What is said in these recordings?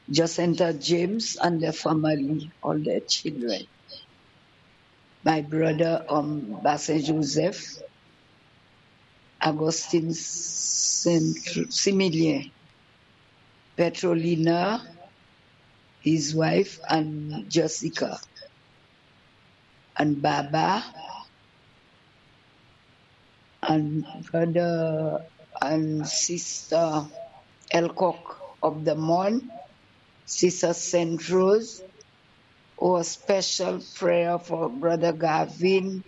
Jacinta James and their family, all their children. My brother, Basse Joseph, Augustine Similien, Petrolina, his wife, and Jessica, and Baba, and brother and sister Elcock of the Mon, sister St. Rose, or a special prayer for brother Gavin,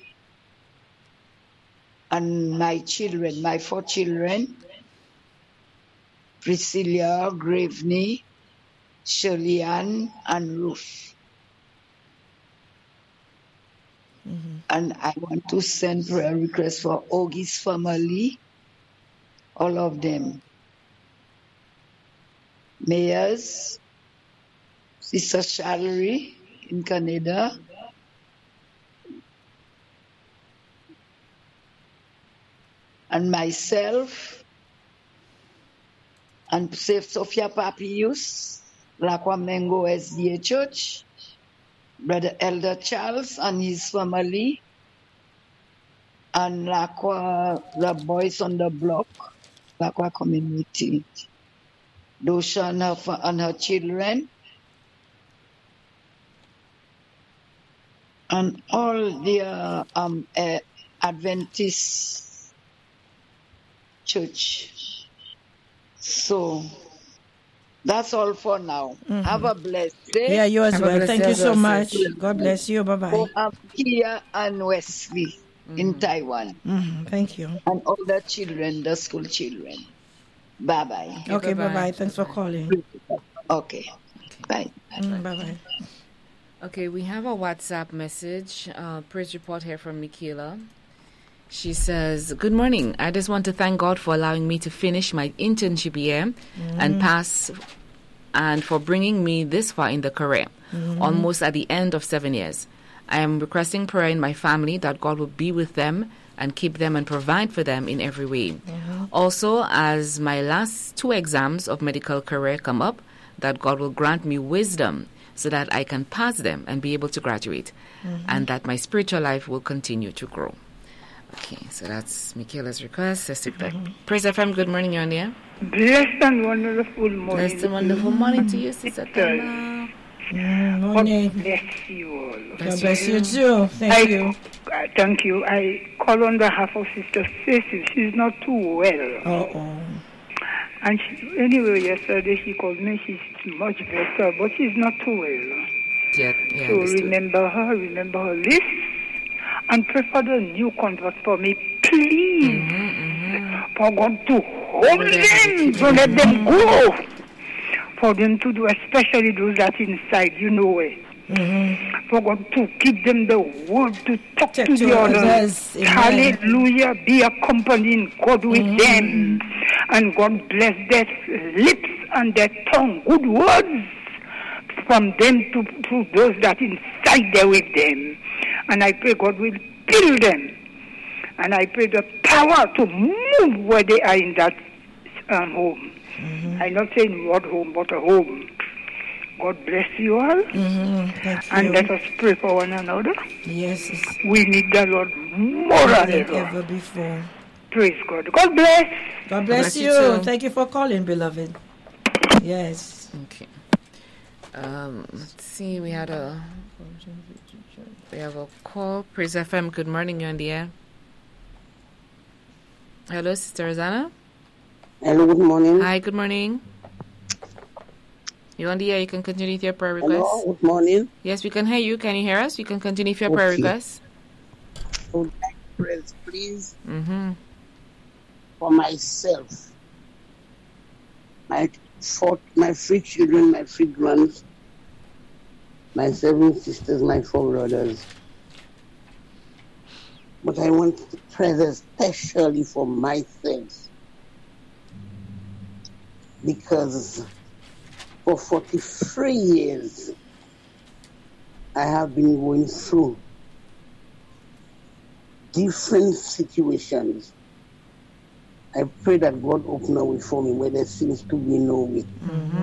and my children, my 4 children, Priscilla, Graveney, Shirley-Ann, and Ruth. And I want to send prayer requests for Ogie's family, all of them. Mayors, Sister Shallery in Canada, and myself, and Saint Sophia Papius, Lacqua Mengo SDA Church, Brother Elder Charles and his family, and Lacqua, the Boys on the Block, Lacqua community, Dosha and her children, and all the Adventist church. So that's all for now. Have a blessed day. Yeah, you as well. Thank you so much. God bless you. Bye-bye. Kia and Wesley in Taiwan. Thank you. And all the children, the school children. Bye-bye. Okay, bye-bye. Thanks for calling. Okay. Bye. Bye-bye. Okay, we have a WhatsApp message. Praise report here from Michaela. She says, "Good morning. I just want to thank God for allowing me to finish my internship year and pass, and for bringing me this far in the career, almost at the end of 7 years. I am requesting prayer in my family that God will be with them and keep them and provide for them in every way. Also, as my last 2 exams of medical career come up, that God will grant me wisdom so that I can pass them and be able to graduate, and that my spiritual life will continue to grow." Okay, so that's Michaela's request. Praise FM, good morning, you're on the air. Blessed and wonderful morning. Blessed and wonderful morning to you, Sister Thelma. Morning. God bless you all. God bless you too. Thank you. Thank you. I call on behalf of Sister Stacy. She's not too well. And anyway, yesterday she called me. She's much better, but she's not too well. Yeah, so remember her list. And pray for the new contract for me, please. For God to hold them, to let them go. For them to do, especially those that inside, you know it. For God to give them the word to talk to the others. Hallelujah. Be accompanying God with them. And God bless their lips and their tongue. Good words from them to those that inside there with them. And I pray God will build them. And I pray the power to move where they are in that home. I'm not saying what home, but a home. God bless you all. And let us pray for one another. Yes. We need the Lord more than ever before. Praise God. God bless. God bless you. Thank you for calling, beloved. Yes. Okay. Let's see. We have a call. Praise FM. Good morning. You're on the air. Hello, Sister Rosanna. Hello. Good morning. Hi. Good morning. You're on the air. You can continue with your prayer request. Hello. Good morning. Yes, we can hear you. Can you hear us? You can continue with your prayer request. Prayers, please. For myself, my 3 children, my 3 grands, my 7 sisters, my 4 brothers. But I want to pray especially for myself, because for 43 years I have been going through different situations. I pray that God open a way for me where there seems to be no way.